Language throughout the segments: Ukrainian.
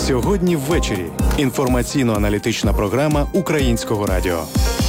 Сьогодні ввечері. Інформаційно-аналітична програма Українського радіо.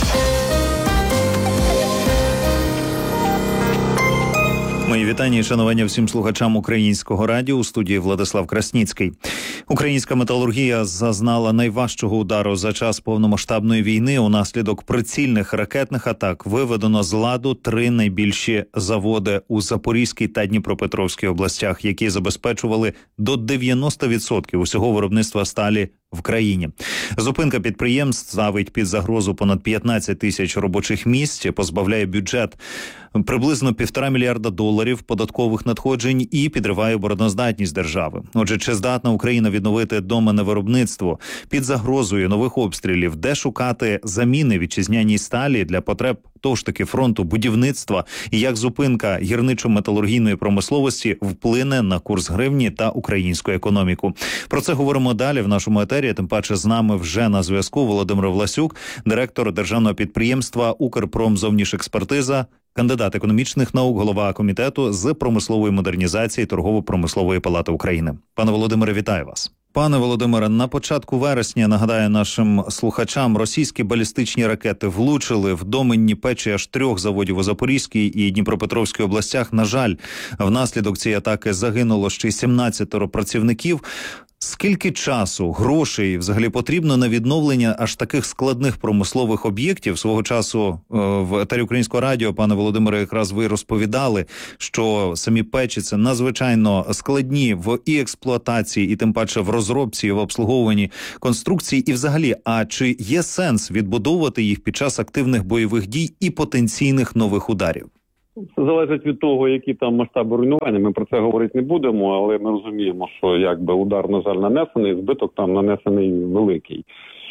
Мої вітання і шанування всім слухачам Українського радіо. У студії Владислав Красніцький. Українська металургія зазнала найважчого удару за час повномасштабної війни. Унаслідок прицільних ракетних атак виведено з ладу 3 найбільші заводи у Запорізькій та Дніпропетровській областях, які забезпечували до 90% усього виробництва сталі в країні. Зупинка підприємств ставить під загрозу понад 15 тисяч робочих місць, позбавляє бюджет приблизно $1,5 мільярда податкових надходжень і підриває обороноздатність держави. Отже, чи здатна Україна відновити доменне виробництво під загрозою нових обстрілів? Де шукати заміни вітчизняній сталі для потреб того ж таки фронту будівництва? І як зупинка гірничо-металургійної промисловості вплине на курс гривні та українську економіку? Про це говоримо далі в нашому етері. Тим паче з нами вже на зв'язку Володимир Власюк, директор державного підприємства «Укрпромзовнішекспертиза», кандидат економічних наук, голова комітету з промислової модернізації Торгово-промислової палати України. Пане Володимире, вітаю вас. Пане Володимире, на початку вересня, нагадаю нашим слухачам, російські балістичні ракети влучили в доменні печі аж 3 заводів у Запорізькій і Дніпропетровській областях. На жаль, внаслідок цієї атаки загинуло ще й 17 працівників. Скільки часу, грошей взагалі потрібно на відновлення аж таких складних промислових об'єктів? Свого часу в етері Українського радіо, пане Володимире, якраз ви розповідали, що самі печі – це надзвичайно складні в і експлуатації, і тим паче в розробці, і в обслуговуванні конструкцій. І взагалі, а чи є сенс відбудовувати їх під час активних бойових дій і потенційних нових ударів? Це залежить від того, які там масштаби руйнування. Ми про це говорити не будемо, але ми розуміємо, що якби удар, на жаль, нанесений, збиток там нанесений великий.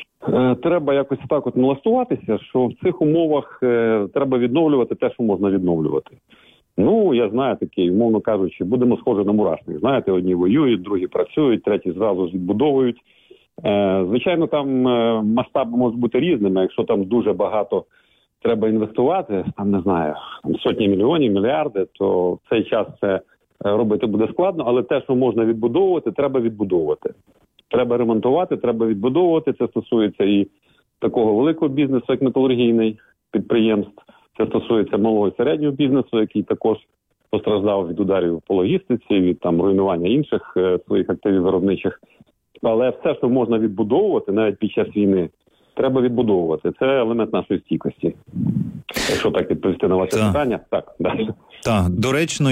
Треба якось так налаштуватися, що в цих умовах треба відновлювати те, що можна відновлювати. Ну, я знаю такий, умовно кажучи, будемо схожі на мурашник. Знаєте, одні воюють, другі працюють, треті зразу ж відбудовують. Звичайно, там масштаби можуть бути різними, якщо там дуже багато треба інвестувати, там, не знаю, сотні мільйонів, мільярди, то в цей час це робити буде складно, але те, що можна відбудовувати, треба відбудовувати. Треба ремонтувати, треба відбудовувати. Це стосується і такого великого бізнесу, як металургійний підприємств. Це стосується малого і середнього бізнесу, який також постраждав від ударів по логістиці, від там руйнування інших своїх активів виробничих. Але все, що можна відбудовувати, навіть під час війни, треба відбудовувати. Це елемент нашої стійкості. Якщо так відповісти на ваше питання, так, далі. Так, доречно,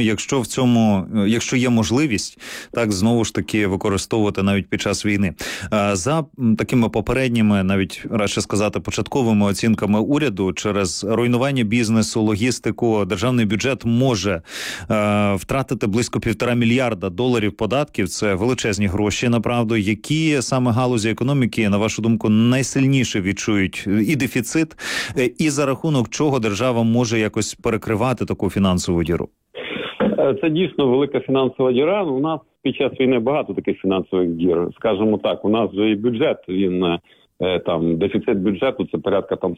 якщо є можливість, так, знову ж таки, використовувати навіть під час війни. За такими попередніми, навіть, радше сказати, початковими оцінками уряду, через руйнування бізнесу, логістику, державний бюджет може втратити близько $1,5 мільярда податків. Це величезні гроші, направду. Які саме галузі економіки, на вашу думку, найсильніше відчують і дефіцит, і за рахунок чого держава може якось перекривати таку фінансову діру? Це дійсно велика фінансова діра. У нас під час війни багато таких фінансових дір. Скажімо так, у нас вже і бюджет, він там дефіцит бюджету це порядка там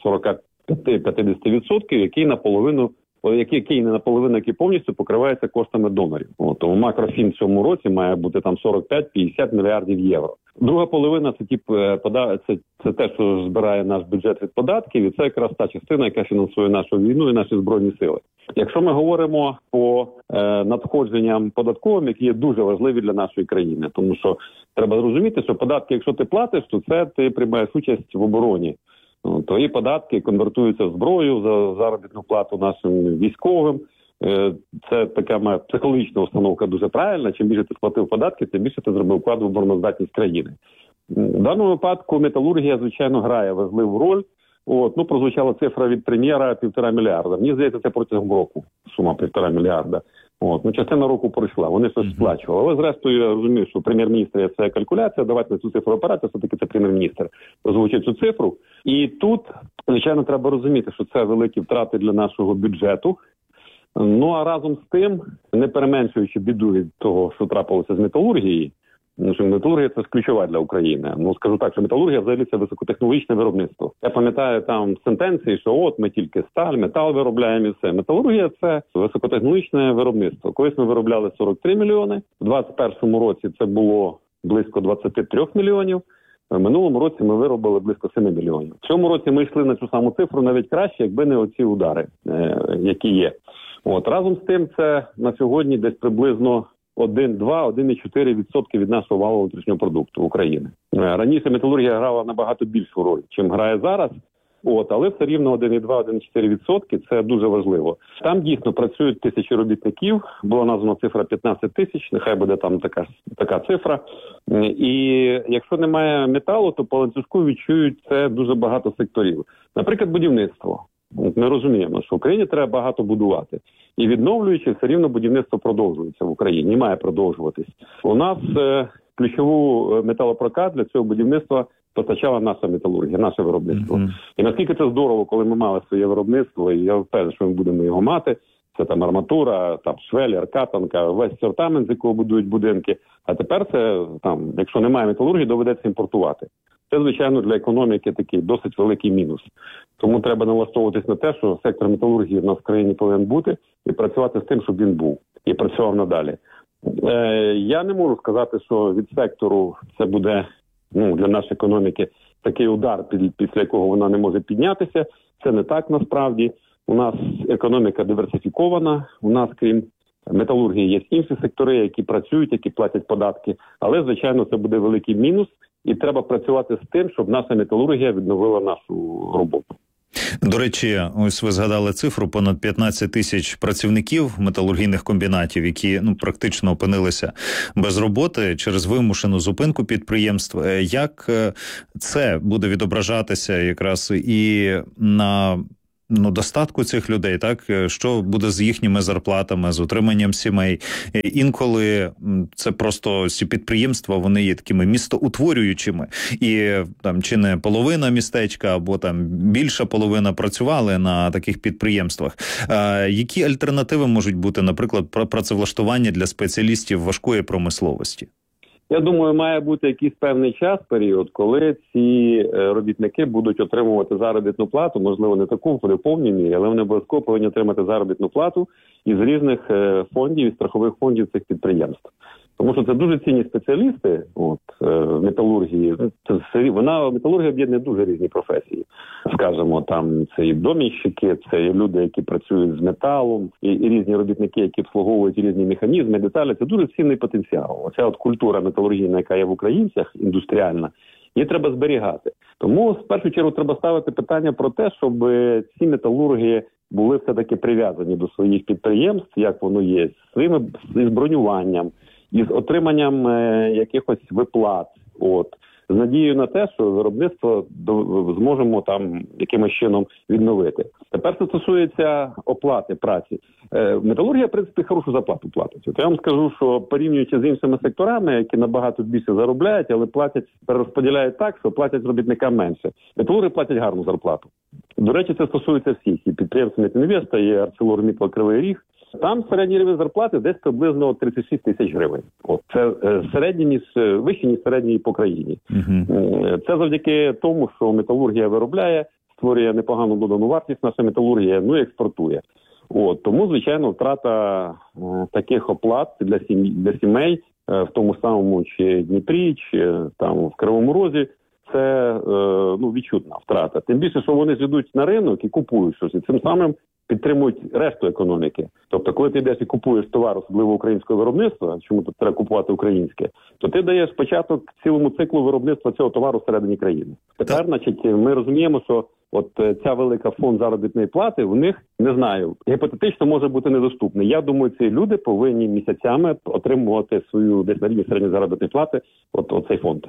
45-50%, який наполовину, який повністю покривається коштами донорів. Тому макрофін в цьому році має бути там 45-50 мільярдів євро. Друга половина це те, що збирає наш бюджет від податків, і це якраз та частина, яка фінансує нашу війну і наші збройні сили. Якщо ми говоримо по надходженням податковим, які є дуже важливі для нашої країни, тому що треба зрозуміти, що податки, якщо ти платиш, то це ти приймаєш участь в обороні. Твої податки конвертуються в зброю, за заробітну плату нашим військовим. Це така моя психологічна установка дуже правильна. Чим більше ти сплатив податки, тим більше ти зробив вклад в обороноздатність країни. В даному випадку металургія, звичайно, грає важливу роль. Прозвучала цифра від прем'єра $1,5 мільярда. Мені здається, це протягом року сума $1,5 мільярда. Частина року пройшла, вони щось сплачували. Але зрештою я розумію, що прем'єр-міністр – це калькуляція, давайте на цю цифру опиратися, все-таки це прем'єр-міністр озвучить цю цифру. І тут, звичайно, треба розуміти, що це великі втрати для нашого бюджету. А разом з тим, не переменшуючи біду від того, що трапилося з металургією, що металургія – це ключова для України. Скажу так, що металургія взагалі це високотехнологічне виробництво. Я пам'ятаю там сентенції, що ми тільки сталь, метал виробляємо і все. Металургія – це високотехнологічне виробництво. Колись ми виробляли 43 мільйони, в 2021 році це було близько 23 мільйонів. В минулому році ми виробили близько 7 мільйонів. В цьому році ми йшли на цю саму цифру навіть краще, якби не оці удари, які є. Разом з тим, це на сьогодні десь приблизно 1,2-1,4% від нашого валового внутрішнього продукту України. Раніше металургія грала набагато більшу роль, чим грає зараз. Але все рівно 1,2-1,4% – це дуже важливо. Там дійсно працюють тисячі робітників, була названа цифра 15 тисяч, нехай буде там така цифра. І якщо немає металу, то по ланцюжку відчують це дуже багато секторів. Наприклад, будівництво. Ми розуміємо, що в Україні треба багато будувати. І відновлюючи, все рівно будівництво продовжується в Україні і має продовжуватись. У нас ключову металопрокат для цього будівництва постачала наша металургія, наше виробництво. І наскільки це здорово, коли ми мали своє виробництво, і я впевнений, що ми будемо його мати. Це там арматура, там швелер, катанка, весь сортамент, з якого будують будинки. А тепер це, там, якщо немає металургії, доведеться імпортувати. Це, звичайно, для економіки такий досить великий мінус. Тому треба налаштовуватись на те, що сектор металургії в нас в країні повинен бути, і працювати з тим, щоб він був, і працював надалі. Я не можу сказати, що від сектору це буде для нашої економіки такий удар, після якого вона не може піднятися. Це не так насправді. У нас економіка диверсифікована, у нас, крім металургії, є інші сектори, які працюють, які платять податки. Але, звичайно, це буде великий мінус, і треба працювати з тим, щоб наша металургія відновила нашу роботу. До речі, ось ви згадали цифру, понад 15 тисяч працівників металургійних комбінатів, які практично опинилися без роботи через вимушену зупинку підприємств. Як це буде відображатися якраз і на достатку цих людей, так? Що буде з їхніми зарплатами, з утриманням сімей? Інколи це просто ці підприємства, вони є такими містоутворюючими. І там чи не половина містечка, або там більша половина працювали на таких підприємствах. Які альтернативи можуть бути, наприклад, працевлаштування для спеціалістів важкої промисловості? Я думаю, має бути якийсь певний час, період, коли ці робітники будуть отримувати заробітну плату, можливо, не таку в повній мірі, але вони обов'язково повинні отримати заробітну плату із різних фондів і страхових фондів цих підприємств. Тому що це дуже цінні спеціалісти в металургії. Металургія об'єднує дуже різні професії. Скажімо, там це і доміщики, це і люди, які працюють з металом, і різні робітники, які обслуговують різні механізми, деталі. Це дуже цінний потенціал. Оця культура металургійна, яка є в українцях, індустріальна, її треба зберігати. Тому, в першу чергу, треба ставити питання про те, щоб ці металурги були все-таки прив'язані до своїх підприємств, як воно є, з бронюванням, із отриманням якихось виплат, з надією на те, що виробництво зможемо там якимось чином відновити. Тепер це стосується оплати праці. Металургія, в принципі, хорошу зарплату платить. Я вам скажу, що порівнюючи з іншими секторами, які набагато більше заробляють, але перерозподіляють так, що платять робітникам менше. Металурги платять гарну зарплату. До речі, це стосується всіх. І підприємств Метінвеста, і ArcelorMittal Кривий Ріг. Там середній рівень зарплати десь приблизно 36 тисяч гривень. Це середній, вищий, ніж середній по країні. Це завдяки тому, що металургія виробляє, створює непогану додану вартість, наша металургія, і експортує. Тому, звичайно, втрата таких оплат для сімей в тому самому чи Дніпрі, чи там в Кривому Розі, це відчутна втрата. Тим більше, що вони ж йдуть на ринок і купують щось, і цим самим підтримують решту економіки. Тобто, коли ти йдеш і купуєш товар, особливо українського виробництва, чому тут треба купувати українське, то ти даєш початок цілому циклу виробництва цього товару всередині країни. Тепер, ми розуміємо, що ця велика фонд заробітної плати в них, не знаю, гіпотетично може бути недоступний. Я думаю, ці люди повинні місяцями отримувати свою десь на рівні середньої заробітної плати оцей фонд.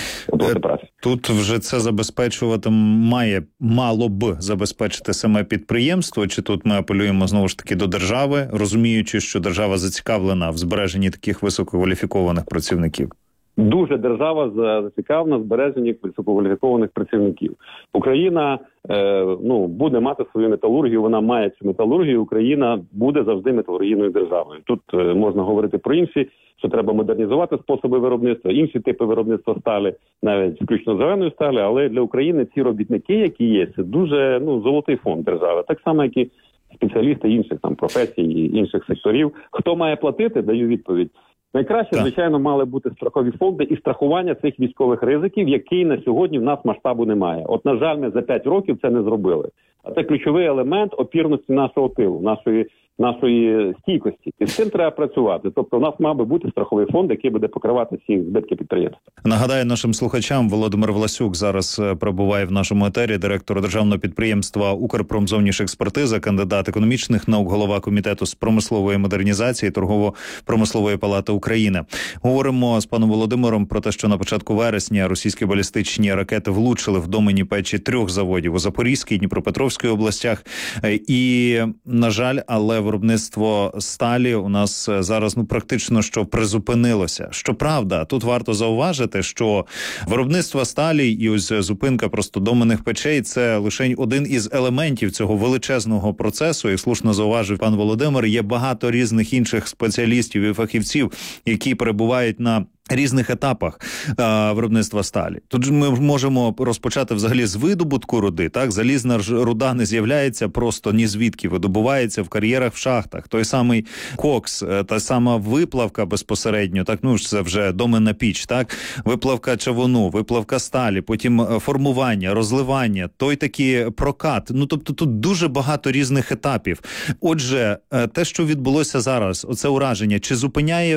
Тут вже це забезпечувати мало б забезпечити саме підприємство, чи тут ми апелюємо знову ж таки до держави, розуміючи, що держава зацікавлена в збереженні таких висококваліфікованих працівників? Дуже держава зацікавлена в збереженні висококваліфікованих працівників. Україна буде мати свою металургію, вона має цю металургію, Україна буде завжди металургійною державою. Тут можна говорити про інші, що треба модернізувати способи виробництва, інші типи виробництва сталі, навіть включно зеленої сталі, але для України ці робітники, які є, це дуже золотий фонд держави. Так само, як і спеціалісти інших професій, інших секторів. Хто має платити, даю відповідь. Найкраще, звичайно, мали бути страхові фонди і страхування цих військових ризиків, які на сьогодні в нас масштабу немає. От, на жаль, ми за 5 років це не зробили. А це ключовий елемент опірності нашого тилу, нашої стійкості. І з цим треба працювати. Тобто у нас мав би бути страховий фонд, який буде покривати всі збитки підприємства. Нагадаю нашим слухачам, Володимир Власюк зараз перебуває в нашому етері, директор державного підприємства «Укрпромзовнішекспертиза», кандидат економічних наук, голова комітету з промислової модернізації Торгово-промислової палати України. Говоримо з паном Володимиром про те, що на початку вересня російські балістичні ракети влучили в домені печі 3 заводів у Запорізькій, Дніпропетровській областях. І, на жаль, але виробництво сталі у нас зараз практично що призупинилося. Щоправда, тут варто зауважити, що виробництво сталі і ось зупинка просто доменних печей – це лише один із елементів цього величезного процесу. І слушно зауважив пан Володимир, є багато різних інших спеціалістів і фахівців, які перебувають на різних етапах виробництва сталі. Тут ми можемо розпочати взагалі з видобутку руди. Так, залізна руда не з'являється просто ні звідки, видобувається в кар'єрах, в шахтах. Той самий кокс, та сама виплавка безпосередньо, так, це вже доменна піч, так, виплавка чавуну, виплавка сталі, потім формування, розливання, той такий прокат. Тобто тут дуже багато різних етапів. Отже, те, що відбулося зараз, оце ураження, чи зупиняє,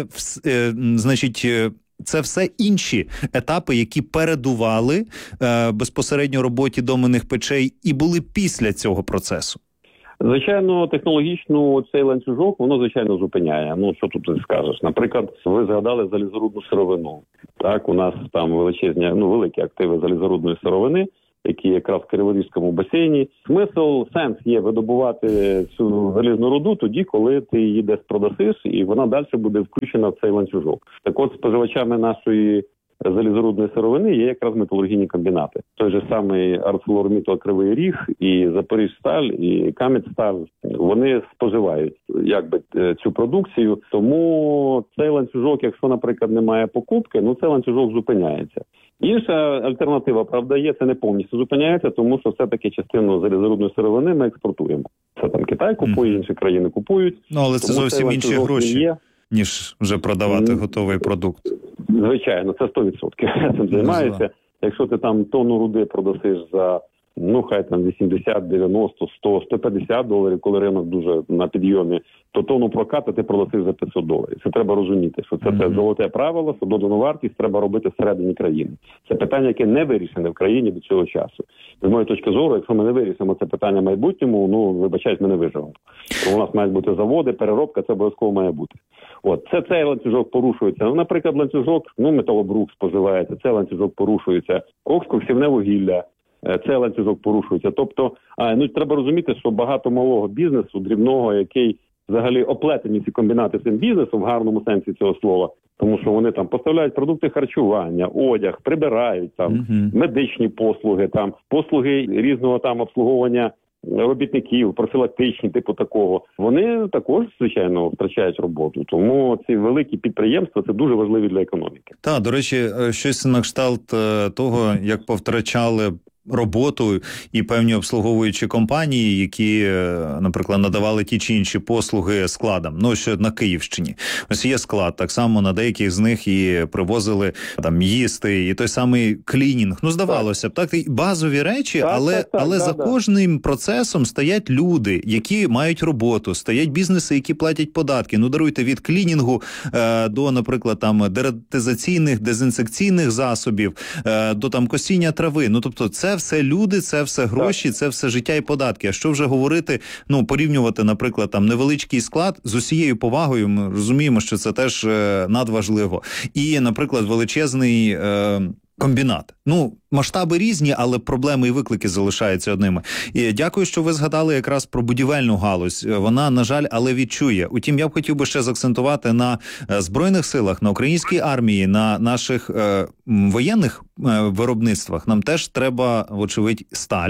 це все інші етапи, які передували безпосередньо роботі доменних печей і були після цього процесу? Звичайно, технологічно цей ланцюжок, воно, звичайно, зупиняє. Що тут ти скажеш? Наприклад, ви згадали залізорудну сировину. Так, у нас там великі активи залізорудної сировини, які якраз в Криворізькому басейні. Сенс є видобувати цю залізну руду тоді, коли ти її десь продасиш, і вона далі буде включена в цей ланцюжок. Так от, споживачами нашої залізорудної сировини є якраз металургійні комбінати. Той же самий ArcelorMittal Кривий Ріг, і Запоріжсталь, і Кам'янсталь. Вони споживають цю продукцію. Тому цей ланцюжок, якщо, наприклад, немає покупки, цей ланцюжок зупиняється. Інша альтернатива, правда, є, це не повністю зупиняється, тому що все-таки частину залізорудної сировини ми експортуємо. Це там Китай купує, інші країни купують. Але це зовсім інші гроші, ніж вже продавати готовий продукт. Звичайно, це 100% цим займається. Якщо ти там тонну руди продасиш за, хай там 80, 90, 100, 150 доларів, коли ринок дуже на підйомі, то тонну проката ти продасиш за 500 доларів. Це треба розуміти, що це золоте правило, що додану вартість треба робити всередині країни. Це питання, яке не вирішене в країні до цього часу. З моєї точки зору, якщо ми не вирішимо це питання в майбутньому, вибачайте, ми не виживемо. Тому у нас мають бути заводи, переробка, це обов'язково має бути. Цей ланцюжок порушується. Наприклад, ланцюжок, металобрук споживається, цей ланцюжок порушується, кокс-коксівне вугілля, цей ланцюжок порушується. Тобто, треба розуміти, що багато малого бізнесу, дрібного, який взагалі оплетені ці комбінати цим бізнесом в гарному сенсі цього слова, тому що вони там поставляють продукти харчування, одяг, прибирають медичні послуги, послуги різного обслуговування робітників, профілактичні, типу такого, вони також, звичайно, втрачають роботу. Тому ці великі підприємства – це дуже важливі для економіки. Так, до речі, щось на кшталт того, як повтрачали роботу і певні обслуговуючі компанії, які, наприклад, надавали ті чи інші послуги складам. Що на Київщині. Ось є склад, так само на деяких з них і привозили їсти, і той самий клінінг. Здавалося б, так, базові речі, але за кожним процесом стоять люди, які мають роботу, стоять бізнеси, які платять податки. Даруйте, від клінінгу до, наприклад, дератизаційних, дезінсекційних засобів, до косіння трави. Тобто це все люди, це все гроші, це все життя і податки. А що вже говорити, порівнювати, наприклад, невеличкий склад з усією повагою, ми розуміємо, що це теж надважливо. І, наприклад, величезний комбінат. Масштаби різні, але проблеми і виклики залишаються одними. І дякую, що ви згадали якраз про будівельну галузь. Вона, на жаль, але відчує. Утім, я б хотів би ще заакцентувати на Збройних силах, на українській армії, на наших воєнних виробництвах. Нам теж треба, вочевидь, сталь.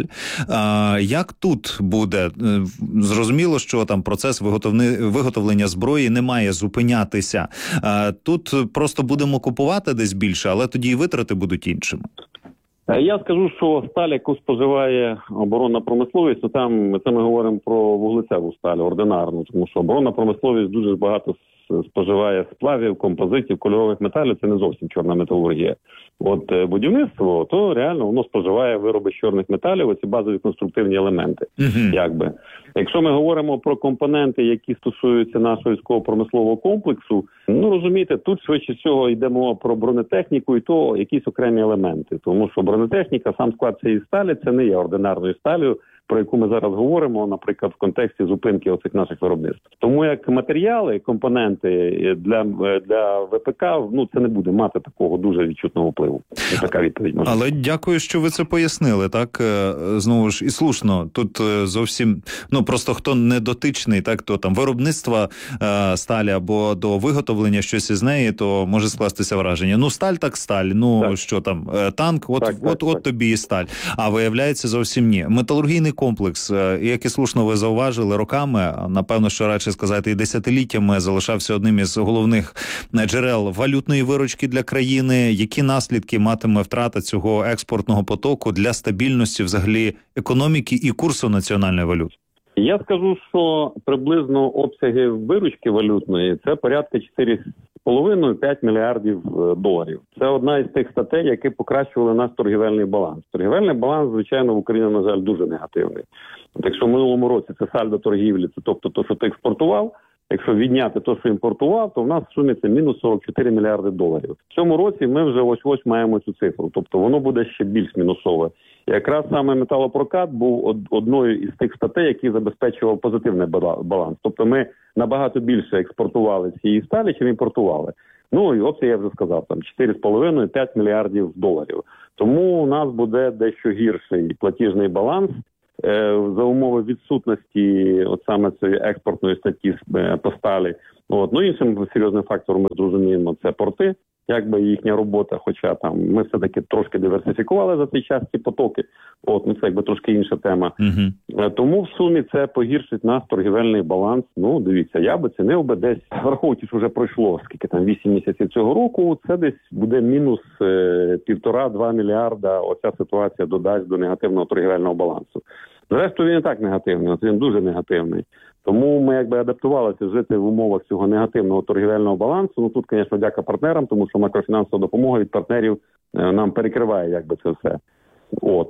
Як тут буде? Зрозуміло, що там процес виготовлення зброї не має зупинятися. Тут просто будемо купувати десь більше, але тоді і витрати будуть іншими. Я скажу, що сталь, яку споживає оборонна промисловість, то там це ми говоримо про вуглецеву сталь, ординарну, тому що оборонна промисловість дуже багато споживає сплавів, композитів, кольорових металів, це не зовсім чорна металургія. От будівництво, то реально воно споживає вироби з чорних металів, оці базові конструктивні елементи. Якби. Якщо ми говоримо про компоненти, які стосуються нашого військово-промислового комплексу, ну розумієте, тут швидше всього йде мова про бронетехніку і то якісь окремі елементи. Тому що бронетехніка, сам склад цієї сталі, це не є ординарною сталею, про яку ми зараз говоримо, наприклад, в контексті зупинки оцих наших виробництв. Тому як матеріали, компоненти для ВПК, ну це не буде мати такого дуже відчутного впливу. Ось така відповідь може. Але дякую, що ви це пояснили, так? Знову ж і слушно, тут зовсім, ну просто хто не дотичний, так, то там виробництва сталі або до виготовлення щось із неї, то може скластися враження. Ну сталь так сталь, ну так. Що там, танк, от тобі і сталь. А виявляється зовсім ні. Металургійний комплекс, як і слушно ви зауважили, роками, напевно, що радше сказати і десятиліттями, залишався одним із головних джерел валютної виручки для країни. Які наслідки матиме втрата цього експортного потоку для стабільності взагалі економіки і курсу національної валюти? Я скажу, що приблизно обсяги виручки валютної – це порядка 4,5-5 мільярдів доларів. Це одна із тих статей, які покращували наш торгівельний баланс. Торгівельний баланс, звичайно, в Україні, на жаль, дуже негативний. От якщо в минулому році це сальдо торгівлі, це тобто то, що ти експортував, якщо відняти те, що імпортував, то в нас в сумі це мінус 44 мільярди доларів. В цьому році ми вже ось маємо цю цифру, тобто воно буде ще більш мінусове. І якраз саме металопрокат був одною із тих статей, які забезпечував позитивний баланс. Тобто ми набагато більше експортували цієї сталі, чим імпортували. Ну і от я вже сказав, там 4,5-5 мільярдів доларів. Тому у нас буде дещо гірший платіжний баланс за умови відсутності от саме цієї експортної статті по сталі. От. Ну, іншим серйозним фактором ми зрозуміємо, це порти, якби їхня робота, хоча там ми все-таки трошки диверсифікували за цей час ці потоки. От, ну це якби трошки інша тема. Тому в сумі це погіршить наш торгівельний баланс. Ну, дивіться, я би цінив би десь, враховуючи, що вже пройшло, скільки там 8 місяців цього року, це десь буде мінус 1,5-2 мільярда. Оця ситуація додасть до негативного торгівельного балансу. Зрештою, він і так негативний, він дуже негативний. Тому ми якби адаптувалися жити в умовах цього негативного торгівельного балансу. Ну тут, звісно, дяка партнерам, тому що макрофінансова допомога від партнерів нам перекриває якби це все. От.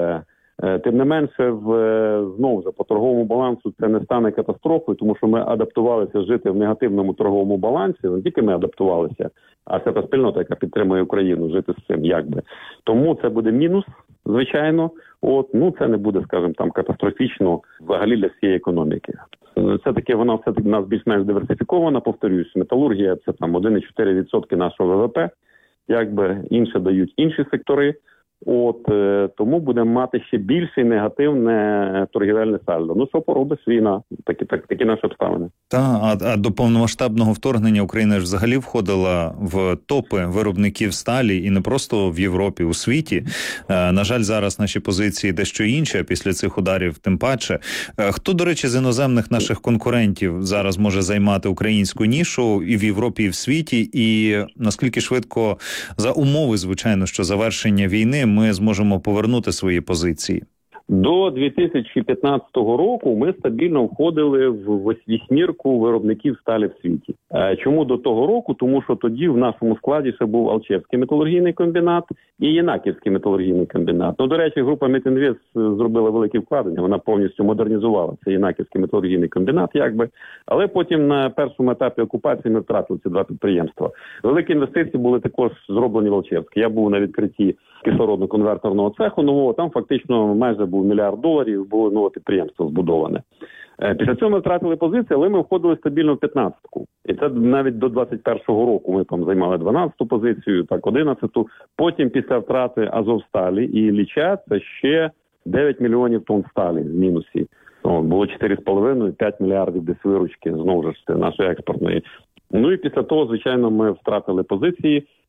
Тим не менше, знову ж по торговому балансу це не стане катастрофою, тому що ми адаптувалися жити в негативному торговому балансі. Не тільки ми адаптувалися, а це та спільнота, яка підтримує Україну, жити з цим якби. Тому це буде мінус, звичайно. От, ну це не буде, скажімо, там катастрофічно взагалі для всієї економіки. Все-таки вона все-таки у нас більш-менш диверсифікована, повторюсь, металургія це там 1,4% нашого ВВП, якби інше дають інші сектори. От, тому будемо мати ще більше негативне торгівельне сальдо. Ну, що поробиш, війна, такі наші обставини. А до повномасштабного вторгнення Україна ж взагалі входила в топи виробників сталі і не просто в Європі, у світі. На жаль, зараз наші позиції дещо інші, а після цих ударів тим паче. Хто, до речі, з іноземних наших конкурентів зараз може займати українську нішу і в Європі, і в світі? І наскільки швидко, за умови, звичайно, що завершення війни, ми зможемо повернути свої позиції? До 2015 року ми стабільно входили в вісьмірку виробників сталі в світі. Чому до того року? Тому що тоді в нашому складі ще був Алчевський металургійний комбінат і Єнаківський металургійний комбінат. Ну, до речі, група Метінвест зробила великі вкладення, вона повністю модернізувала цей Єнаківський металургійний комбінат, якби. Але потім на першому етапі окупації ми втратили ці два підприємства. Великі інвестиції були також зроблені в Алчевській. Я був на відкритті кислородно-конверторного цеху нового, там фактично майже був $1 мільярд, було нове підприємство збудоване. Після цього ми втратили позиції, але ми входили стабільно в 15-ку. І це навіть до 21-го року ми там займали 12-ту позицію, так 11-ту. Потім після втрати Азовсталі і Ілліча це ще 9 мільйонів тонн сталі в мінусі. Було 4,5-5 мільярдів десь виручки, знову ж нашої експортної. Ну і після того, звичайно, ми втратили позиції.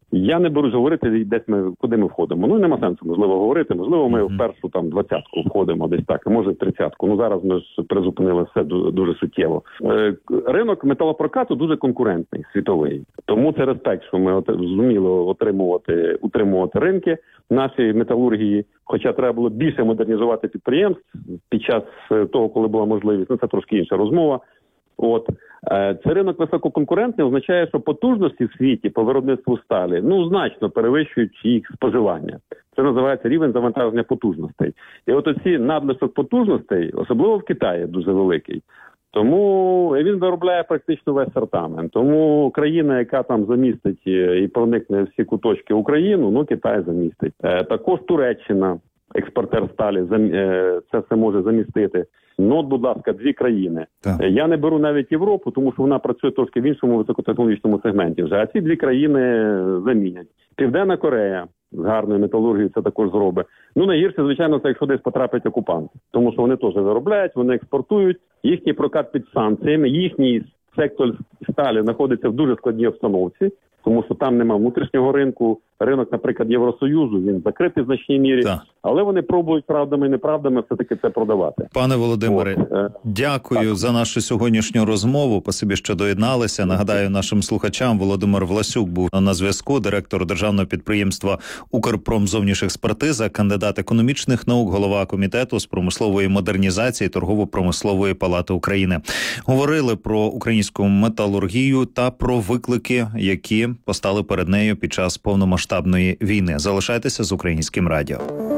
Я не берусь говорити, куди ми входимо. Ну, нема сенсу, можливо, говорити. Можливо, ми в першу там 20-ку входимо десь так, а може в 30-ку. Ну, зараз ми ж призупинили все дуже суттєво. Ринок металопрокату дуже конкурентний, світовий. Тому це респект, що ми зуміли утримувати ринки нашої металургії. Хоча треба було більше модернізувати підприємств під час того, коли була можливість. Ну, це трошки інша розмова. Це ринок висококонкурентний, означає, що потужності в світі по виробництву сталі, значно перевищують їх споживання. Це називається рівень завантаження потужностей. І оці надлишок потужностей, особливо в Китаї, дуже великий. Тому він виробляє практично весь асортимент. Тому країна, яка там замістить і проникне всі куточки Україну, Китай замістить. Також Туреччина, експортер сталі, це все може замістити. Будь ласка, 2 країни. Так. Я не беру навіть Європу, тому що вона працює трошки в іншому високотехнологічному сегменті вже. А ці 2 країни замінять. Південна Корея з гарною металургією це також зробить. Найгірше, звичайно, це якщо десь потрапить окупант. Тому що вони теж виробляють, вони експортують. Їхній прокат під санкціями, їхній сектор сталі знаходиться в дуже складній обстановці. Тому що там немає внутрішнього ринку. Ринок, наприклад, Євросоюзу, він закритий в значній мірі. Так. Але вони пробують правдами і неправдами все-таки це продавати. Пане Володимире, дякую за нашу сьогоднішню розмову. Спасибі, що доєдналися. Нагадаю нашим слухачам, Володимир Власюк був на зв'язку, директор державного підприємства «Укрпромзовнішекспертиза», кандидат економічних наук, голова комітету з промислової модернізації Торгово-промислової палати України. Говорили про українську металургію та про виклики, які постали перед нею під час повномасштабної війни. Залишайтеся з Українським радіо.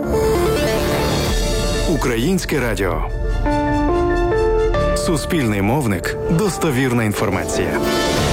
Українське радіо. Суспільний мовник. Достовірна інформація.